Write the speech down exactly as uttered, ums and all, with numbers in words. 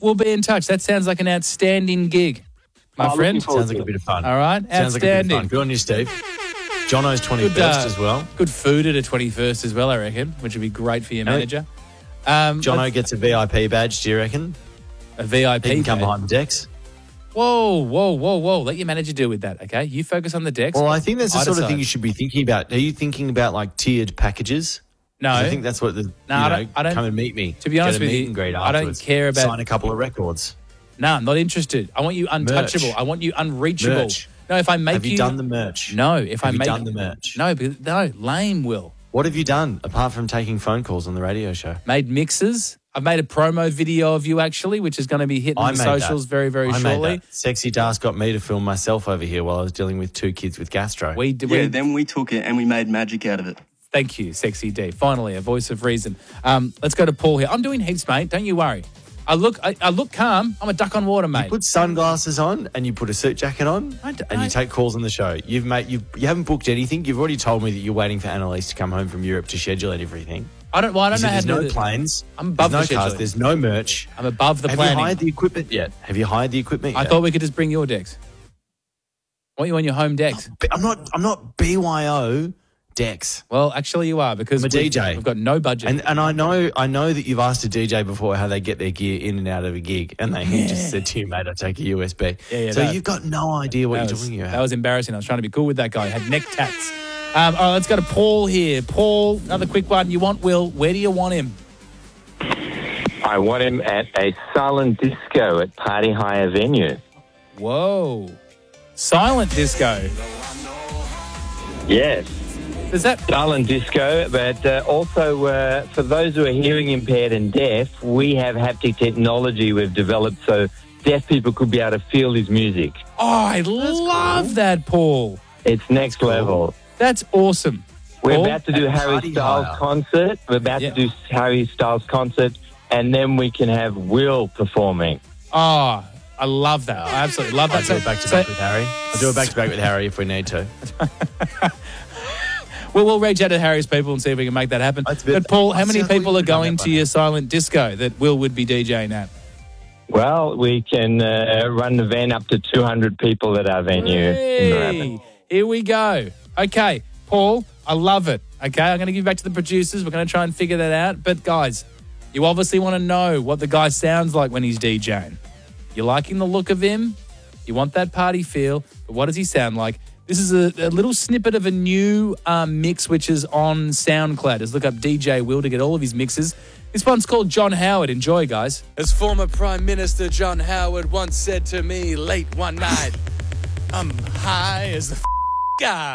we'll be in touch. That sounds like an outstanding gig, my Oh, friend. looking forward Sounds like a bit of fun. All right, Sounds like a bit of outstanding. fun. Good on you, Steve. Jono's twenty-first Good, uh, as well. Good food at a twenty-first as well, I reckon, which would be great for your Hey. manager. Um, Jono let's- gets a V I P badge, do you reckon? a V I P. He can come badge. behind the decks. Whoa, whoa, whoa, whoa. Let your manager deal with that, okay? You focus on the decks. Well, I think that's the I sort of decide. thing you should be thinking about. Are you thinking about like tiered packages? No. 'Cause I think that's what the, you No, I know, don't- I don't- come and meet me. to be honest Get a with meet you, and greet I don't afterwards. care about- Sign a couple of records. No, I'm not interested. I want you untouchable. Merch. I want you unreachable. Merch. No, if I make Have you, done the merch? No, if Have I you make done the merch? No, because, no, lame will. What have you done apart from taking phone calls on the radio show? Made mixes. I've made a promo video of you actually, which is going to be hitting I the made socials that. very, very I shortly. made that. Sexy Das got me to film myself over here while I was dealing with two kids with gastro. We did. Yeah, we, then we took it and we made magic out of it. Thank you, Sexy D. Finally, a voice of reason. Um, let's go to Paul here. I'm doing heaps, mate. Don't you worry. I look, I, I look calm. I'm a duck on water, mate. Put sunglasses on and you put a suit jacket on I d- and I- you take calls on the show. You've made you you haven't booked anything. You've already told me that you're waiting for Annalise to come home from Europe to schedule everything. I don't. Well, I You don't said know how there's to do no this. planes. I'm above there's the no cars. scheduling. There's no merch. I'm above the Have planning. you hired the equipment yet? Have you hired the equipment I yet? thought we could just bring your decks. I want you on your home decks. But I'm not. I'm not B Y O Dex. Well, actually, you are because I'm a we've- D J. We've got no budget. And and I know I know that you've asked a D J before how they get their gear in and out of a gig, and they just said to you, mate, I take a U S B. Yeah, yeah, so that- you've got no idea what that you're was, talking about. that was embarrassing. I was trying to be cool with that guy. Had neck tats. Um, all right, let's go to Paul here. Paul, another quick one. You want Will? Where do you want him? I want him at a silent disco at Party Hire venue. Whoa, silent disco. Yes, Is that? silent disco, but uh, also uh, for those who are hearing impaired and deaf, we have haptic technology we've developed so deaf people could be able to feel his music. Oh, I love that, Paul. It's next cool. level. That's awesome. We're Paul? about to do At Harry Party Styles Hire. concert. We're about Yeah. to do Harry Styles concert, and then we can have Will performing. Oh, I love that. I absolutely love I'll that. do So- it back to so- back with Harry. I'll do it back to back with Harry if we need to. Well, we'll reach out to Harry's people and see if we can make that happen. That's a bit- But Paul, how I many thought you people are would've done going that by to now. your silent disco that Will would be DJing at? Well, we can uh, run the van up to two hundred people at our venue in Moorabbin. Hey, here we go. Okay, Paul, I love it. Okay, I'm going to give back to the producers. We're going to try and figure that out. But guys, you obviously want to know what the guy sounds like when he's DJing. You're liking the look of him. You want that party feel. But what does he sound like? This is a, a little snippet of a new um, mix which is on SoundCloud. Just look up D J Will to get all of his mixes. This one's called John Howard. Enjoy, guys. As former Prime Minister John Howard once said to me late one night, I'm high as the f- guy.